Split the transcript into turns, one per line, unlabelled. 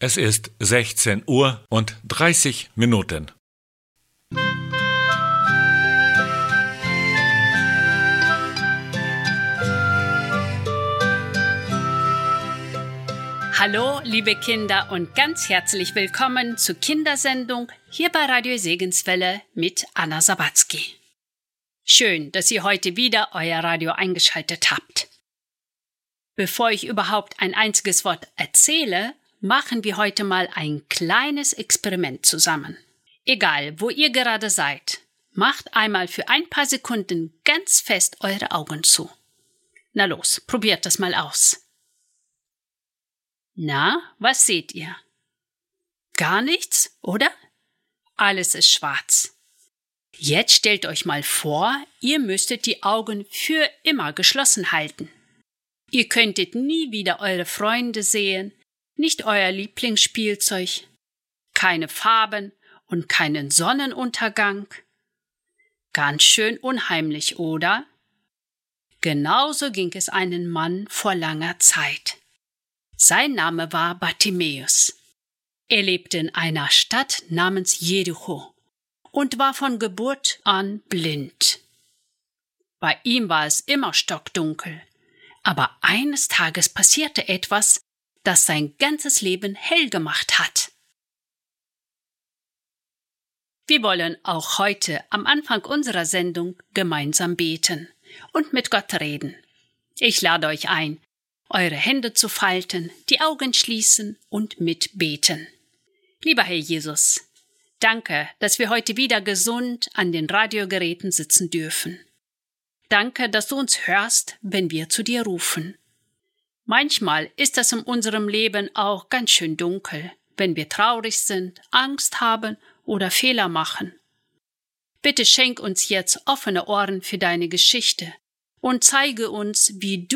Es ist 16:30 Uhr.
Hallo, liebe Kinder, und ganz herzlich willkommen zur Kindersendung hier bei Radio Segenswelle mit Anna Sawatzki. Schön, dass ihr heute wieder euer Radio eingeschaltet habt. Bevor ich überhaupt ein einziges Wort erzähle, machen wir heute mal ein kleines Experiment zusammen. Egal, wo ihr gerade seid, macht einmal für ein paar Sekunden ganz fest eure Augen zu. Na los, probiert das mal aus. Na, was seht ihr? Gar nichts, oder? Alles ist schwarz. Jetzt stellt euch mal vor, ihr müsstet die Augen für immer geschlossen halten. Ihr könntet nie wieder eure Freunde sehen, nicht euer Lieblingsspielzeug, keine Farben und keinen Sonnenuntergang. Ganz schön unheimlich, oder? Genauso ging es einem Mann vor langer Zeit. Sein Name war Bartimäus. Er lebte in einer Stadt namens Jericho und war von Geburt an blind. Bei ihm war es immer stockdunkel, aber eines Tages passierte etwas, das sein ganzes Leben hell gemacht hat. Wir wollen auch heute am Anfang unserer Sendung gemeinsam beten und mit Gott reden. Ich lade euch ein, eure Hände zu falten, die Augen schließen und mitbeten. Lieber Herr Jesus, danke, dass wir heute wieder gesund an den Radiogeräten sitzen dürfen. Danke, dass du uns hörst, wenn wir zu dir rufen. Manchmal ist es in unserem Leben auch ganz schön dunkel, wenn wir traurig sind, Angst haben oder Fehler machen. Bitte schenk uns jetzt offene Ohren für deine Geschichte und zeige uns, wie du